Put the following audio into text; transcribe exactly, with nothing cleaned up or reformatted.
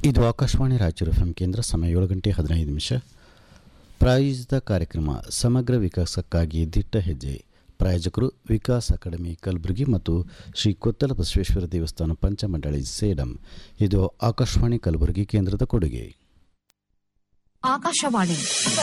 ಇದು Akashvani Raichur F M ಕೇಂದ್ರ. ಸಮಯ ಏಳು ಗಂಟೆ ಹದಿನೈದು ನಿಮಿಷ. ಪ್ರಾಯೋಜಿತ ಕಾರ್ಯಕ್ರಮ ಸಮಗ್ರ ವಿಕಾಸಕ್ಕಾಗಿ ದಿಟ್ಟ ಹೆಜ್ಜೆ. ಪ್ರಾಯೋಜಕರು ವಿಕಾಸ್ ಅಕಾಡೆಮಿ ಕಲಬುರಗಿ ಮತ್ತು ಶ್ರೀ ಕೊತ್ತಲ ಬಸವೇಶ್ವರ ದೇವಸ್ಥಾನ ಪಂಚಮಂಡಳಿ ಸೇಡಂ. ಇದು ಆಕಾಶವಾಣಿ ಕಲಬುರಗಿ ಕೇಂದ್ರದ ಕೊಡುಗೆ. ಆಕಾಶವಾಣಿ